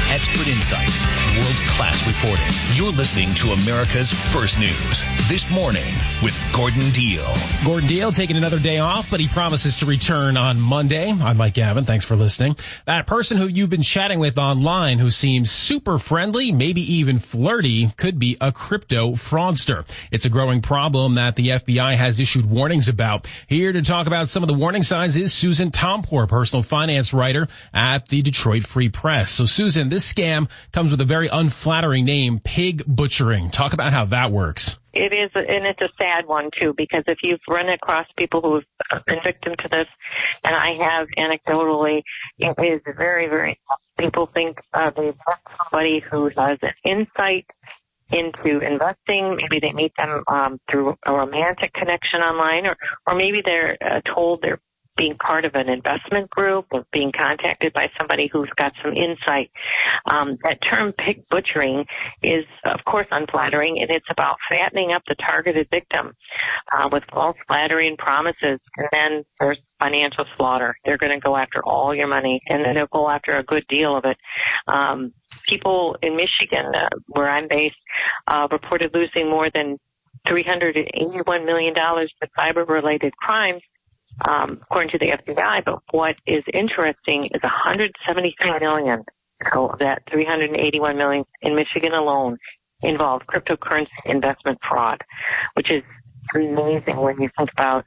Expert insight. World-class reporting. You're listening to America's First News. This morning with Gordon Deal. Gordon Deal taking another day off, but he promises to return on Monday. I'm Mike Gavin. Thanks for listening. That person who you've been chatting with online who seems super friendly, maybe even flirty, could be a crypto fraudster. It's a growing problem that the FBI has issued warnings about. Here to talk about some of the warning signs is Susan Tompor, personal finance writer at the Detroit Free Press. So Susan, this scam comes with a very unflattering name, pig butchering. Talk about how that works. It is, and it's a sad one, too, because if you've run across people who have been victim to this, and I have anecdotally, it is very, very tough. People think they've met somebody who has an insight into investing. Maybe they meet them through a romantic connection online, or maybe they're told they're being part of an investment group or being contacted by somebody who's got some insight. That term pig butchering is, of course, unflattering, and it's about fattening up the targeted victim with false flattering promises. And then there's financial slaughter. They're going to go after all your money, and then they'll go after a good deal of it. People in Michigan, where I'm based, reported losing more than $381 million to cyber-related crimes, according to the FBI. But what is interesting is $173 million. So that $381 million in Michigan alone involved cryptocurrency investment fraud, which is amazing when you think about,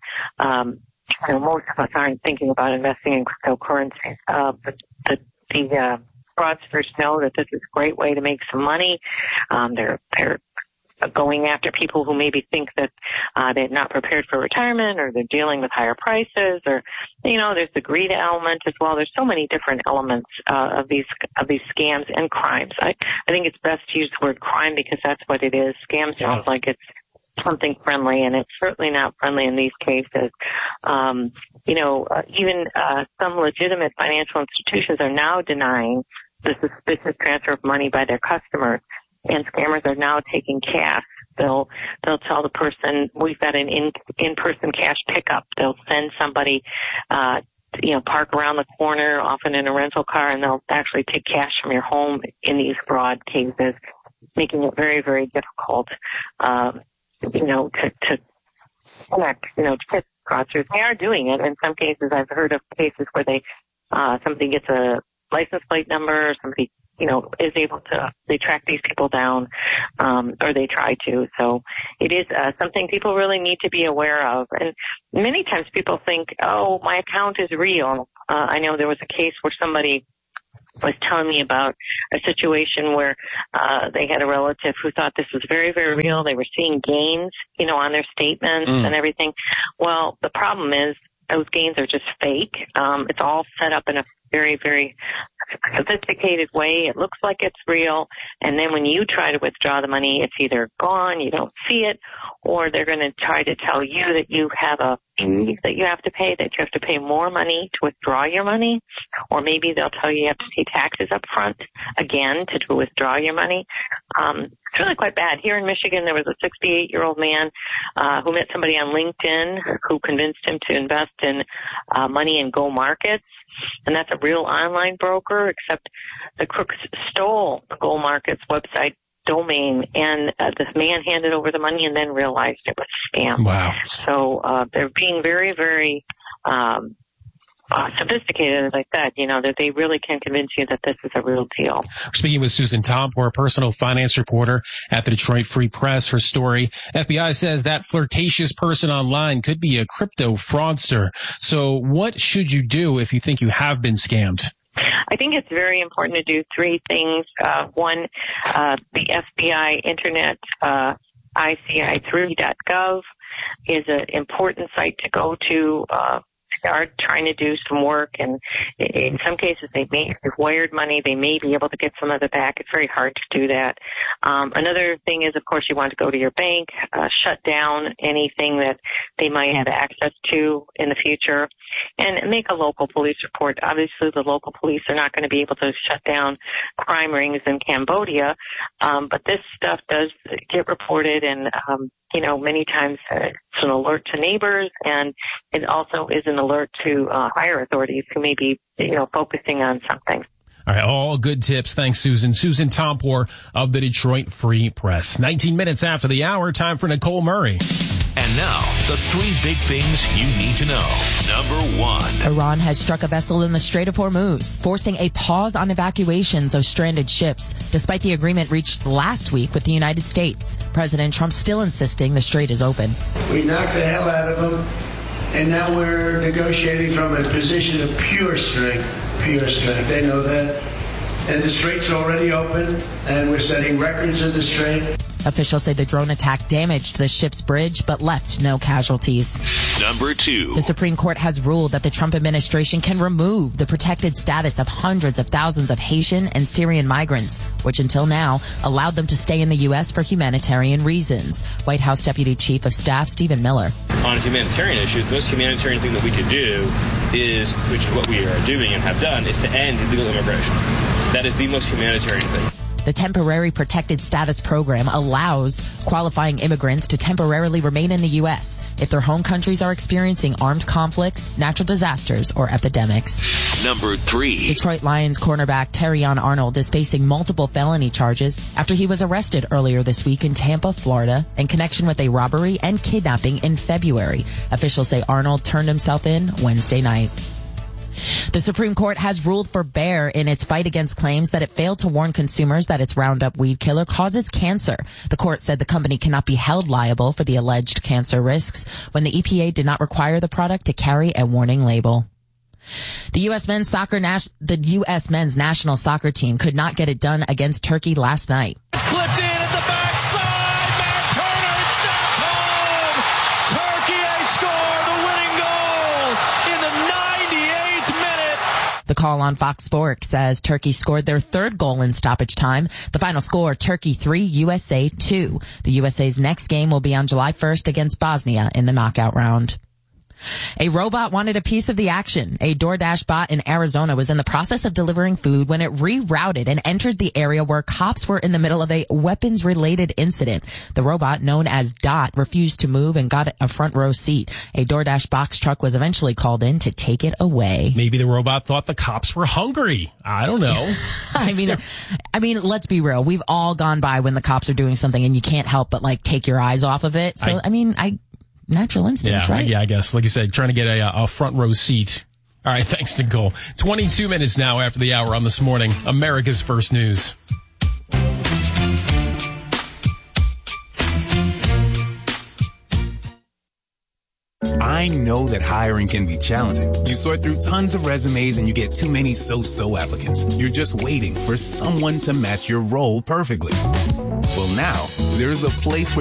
most of us aren't thinking about investing in cryptocurrencies. But the fraudsters know that this is a great way to make some money. They're going after people who maybe think that they're not prepared for retirement, or they're dealing with higher prices, or there's the greed element as well. There's so many different elements of these scams and crimes. I think it's best to use the word crime because that's what it is. Scam sounds like it's something friendly, and it's certainly not friendly in these cases. Even some legitimate financial institutions are now denying the suspicious transfer of money by their customers. And scammers are now taking cash. They'll tell the person, we've got an in-person cash pickup. They'll send somebody, park around the corner, often in a rental car, and they'll actually take cash from your home in these fraud cases, making it very, very difficult, to connect, to get fraudsters. They are doing it. In some cases, I've heard of cases where somebody gets a license plate number, or somebody is able to, they track these people down, or they try to. So it is something people really need to be aware of. And many times people think, oh, my account is real. I know there was a case where somebody was telling me about a situation where they had a relative who thought this was very, very real. They were seeing gains, on their statements and everything. Well, the problem is those gains are just fake. It's all set up in a very, very sophisticated way. It looks like it's real. And then when you try to withdraw the money, it's either gone, you don't see it, or they're going to try to tell you that you have a fee that you have to pay, that you have to pay more money to withdraw your money. Or maybe they'll tell you have to pay taxes up front again to withdraw your money. It's really quite bad. Here in Michigan, there was a 68-year-old man who met somebody on LinkedIn who convinced him to invest in money in Go Markets. And that's a real online broker, except the crooks stole the Go Markets website domain, and this man handed over the money and then realized it was a scam. Wow. So they're being very, very sophisticated, as I said, that they really can convince you that this is a real deal. We're speaking with Susan Tompor, personal finance reporter at the Detroit Free Press. Her story, FBI says that flirtatious person online could be a crypto fraudster. So what should you do if you think you have been scammed? I think it's very important to do three things. One, the FBI Internet, ICI3.gov is an important site to go to. Start trying to do some work, and in some cases they've wired money. They may be able to get some of it back. It's very hard to do that. Another thing is, of course, you want to go to your bank, shut down anything that they might have access to in the future, and make a local police report. Obviously, the local police are not going to be able to shut down crime rings in Cambodia, but this stuff does get reported, and many times it's an alert to neighbors, and it also is an alert to higher authorities who may be, focusing on something. All right, all good tips. Thanks, Susan. Susan Tompor of the Detroit Free Press. 19 minutes after the hour, time for Nicole Murray. And now, the 3 big things you need to know. Number 1. Iran has struck a vessel in the Strait of Hormuz, forcing a pause on evacuations of stranded ships, despite the agreement reached last week with the United States. President Trump still insisting the strait is open. We knocked the hell out of them, and now we're negotiating from a position of pure strength. Pure strength. They know that. And the strait's already open, and we're setting records in the strait. Officials say the drone attack damaged the ship's bridge, but left no casualties. Number 2. The Supreme Court has ruled that the Trump administration can remove the protected status of hundreds of thousands of Haitian and Syrian migrants, which until now allowed them to stay in the U.S. for humanitarian reasons. White House Deputy Chief of Staff Stephen Miller. On humanitarian issues, the most humanitarian thing that we could do is, which is what we are doing and have done, is to end illegal immigration. That is the most humanitarian thing. The Temporary Protected Status Program allows qualifying immigrants to temporarily remain in the U.S. if their home countries are experiencing armed conflicts, natural disasters, or epidemics. Number 3. Detroit Lions cornerback Terrion Arnold is facing multiple felony charges after he was arrested earlier this week in Tampa, Florida, in connection with a robbery and kidnapping in February. Officials say Arnold turned himself in Wednesday night. The Supreme Court has ruled for Bayer in its fight against claims that it failed to warn consumers that its Roundup weed killer causes cancer. The court said the company cannot be held liable for the alleged cancer risks when the EPA did not require the product to carry a warning label. The U.S. men's national soccer team could not get it done against Turkey last night. It's clipped in at the backside. Matt Turner, it's stopped home. Turkey has scored the winning goal in the 98th minute. The call on Fox Sports says Turkey scored their 3rd goal in stoppage time. The final score, Turkey 3, USA 2. The USA's next game will be on July 1st against Bosnia in the knockout round. A robot wanted a piece of the action. A DoorDash bot in Arizona was in the process of delivering food when it rerouted and entered the area where cops were in the middle of a weapons-related incident. The robot, known as Dot, refused to move and got a front row seat. A DoorDash box truck was eventually called in to take it away. Maybe the robot thought the cops were hungry. I don't know. I mean, let's be real. We've all gone by when the cops are doing something and you can't help but take your eyes off of it. So, natural instincts, right? Yeah, I guess. Like you said, trying to get a front row seat. All right, thanks, Nicole. 22 minutes now after the hour on This Morning, America's First News. I know that hiring can be challenging. You sort through tons of resumes and you get too many so-so applicants. You're just waiting for someone to match your role perfectly. Well, now, there's a place where